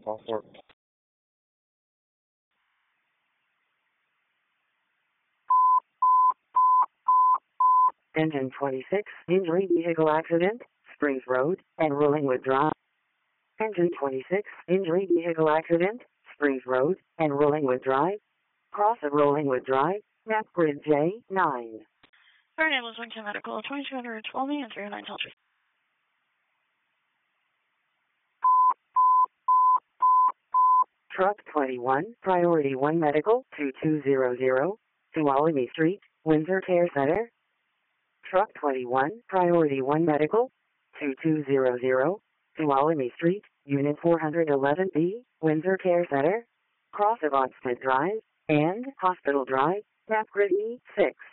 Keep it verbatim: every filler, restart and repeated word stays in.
Call for Engine twenty-six, injury vehicle accident, Springs Road, and Rollingwood Drive. Engine twenty-six, injury vehicle accident, Springs Road, and Rollingwood Drive. Cross of Rollingwood Drive, map grid J nine. Sorry, ambulance one ten medical, twenty-two hundred twelve me and three oh nine Teltry. Truck twenty-one, Priority one Medical, two two zero zero, Tuolumne Street, Windsor Care Center. Truck twenty-one, Priority one Medical, two two zero zero, Tuolumne Street, Unit four eleven B, Windsor Care Center. Cross of Odsted Drive and Hospital Drive, map grid E six.